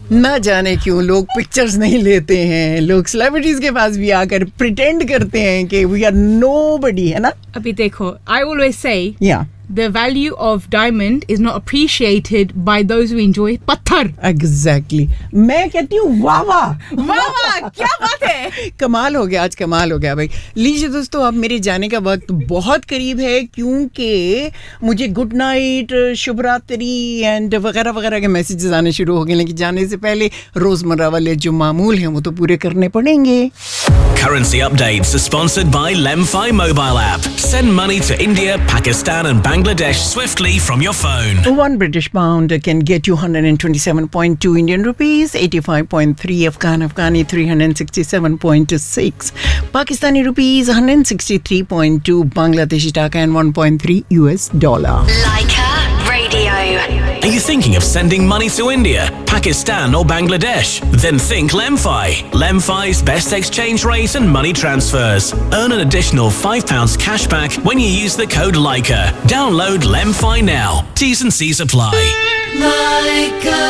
ना जाने क्यों लोग पिक्चर्स नहीं लेते हैं, लोग सेलिब्रिटीज के पास भी आकर प्रिटेंड करते हैं कि वी आर नोबडी, है ना? अभी देखो, I always say Yeah. the value of diamond is not appreciated by those who enjoy पत्थर. Exactly. मैं कहती हूँ वाह वाह वाह, क्या बात है. कमाल हो गया, आज कमाल हो गया भाई. लीजिए दोस्तों, अब मेरे जाने का वक्त बहुत करीब है, क्योंकि मुझे गुड नाइट, शुभ रात्रि एंड वगैरह वगैरह के मैसेजेस आने शुरू हो गए. लेकिन जाने से पहले रोजमर्रा वाले जो मामूल हैं वो तो पूरे करने पड़ेंगे. Currency updates are sponsored by Lemfi mobile app. Send money to India, Pakistan and Bangladesh swiftly from your phone. One British pound can get you 127.2 Indian rupees, 85.3 Afghani, 367.6 Pakistani rupees, 163.2 Bangladeshi taka and 1.3 US dollar. Leica Radio. Are you thinking of sending money to India, Pakistan or Bangladesh? Then think Lemfi. Lemfi's best exchange rate and money transfers. Earn an additional £5 cashback when you use the code Leica. Download Lemfi now. T's and C's apply. Leica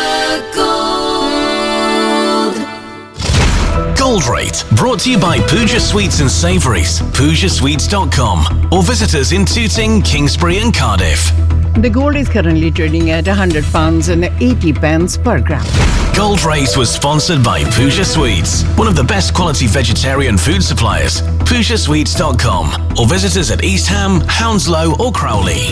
Gold. Gold Rate, brought to you by Pooja Sweets and Savouries, PoojaSweets.com, or visit us in Tooting, Kingsbury and Cardiff. The gold is currently trading at £100 and 80 pence per gram. Gold Rate was sponsored by Pooja Sweets, one of the best quality vegetarian food suppliers. PoojaSweets.com, or visit us at East Ham, Hounslow or Crowley.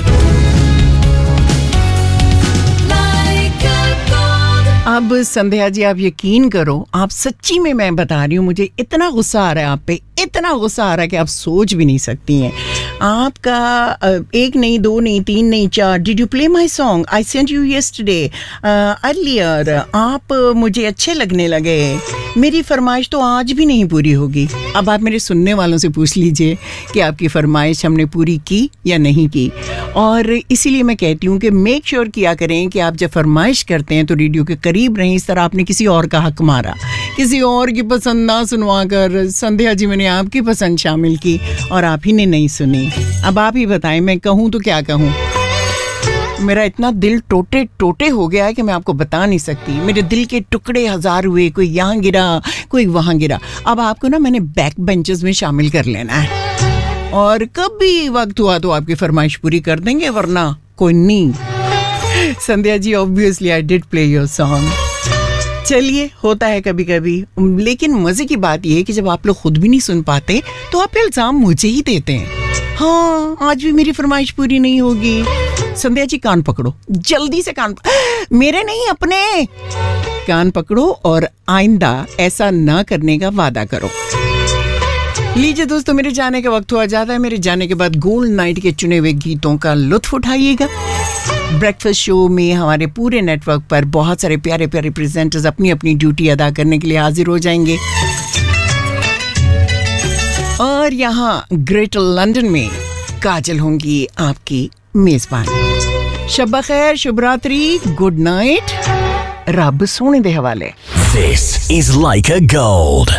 अब संध्या जी, आप यकीन करो, आप सच्ची में मैं बता रही हूँ, मुझे इतना गुस्सा आ रहा है आप पे, इतना गुस्सा आ रहा है कि आप सोच भी नहीं सकती हैं. आपका एक नहीं, दो नहीं, तीन नहीं, चार. Did you play my song? I sent you yesterday earlier. आप मुझे अच्छे लगने लगे. मेरी फरमाइश तो आज भी नहीं पूरी होगी. अब आप मेरे सुनने वालों से पूछ लीजिए कि आपकी फरमाइश हमने पूरी की या नहीं की. और इसीलिए मैं कहती हूँ कि मेक श्योर किया करें कि आप जब फरमाइश करते हैं तो रेडियो के करीब रहें. इस तरह आपने किसी और का हक मारा, किसी और की पसंद ना सुनवा कर संध्या जी मैंने आपकी पसंद शामिल की और आप ही ने नहीं सुनी. अब आप ही बताएं, मैं कहूँ तो क्या कहूँ. मेरा इतना दिल टोटे टोटे हो गया है कि मैं आपको बता नहीं सकती. मेरे दिल के टुकड़े हजार हुए, कोई यहाँ गिरा, कोई वहाँ गिरा. अब आपको ना मैंने बैक बेंचेस में शामिल कर लेना है और कभी वक्त हुआ तो आपकी फरमाइश पूरी कर देंगे, वरना कोई नहीं. Sandhya ji, obviously I did play your song. चलिए, होता है कभी कभी. लेकिन मजे की बात यह है कि जब आप लोग खुद भी नहीं सुन पाते तो आप इल्जाम मुझे ही देते हैं. हाँ, आज भी मेरी फरमाइश पूरी नहीं होगी. संध्या जी, कान पकड़ो, जल्दी से कान मेरे नहीं, अपने कान पकड़ो और आइंदा ऐसा ना करने का वादा करो. लीजिए दोस्तों, मेरे जाने का वक्त हुआ जाता है. मेरे जाने के बाद गोल्ड नाइट के चुने हुए गीतों का लुत्फ उठाइएगा. ब्रेकफास्ट शो में हमारे पूरे नेटवर्क पर बहुत सारे प्यारे प्यारे प्रेजेंटर्स अपनी अपनी ड्यूटी अदा करने के लिए हाजिर हो जाएंगे. और यहाँ ग्रेटर लंदन में काजल होंगी आपकी मेजबान. शब्बा खैर, शुभ रात्रि, गुड नाइट, रब सोने दे हवाले. This is Leica Gold.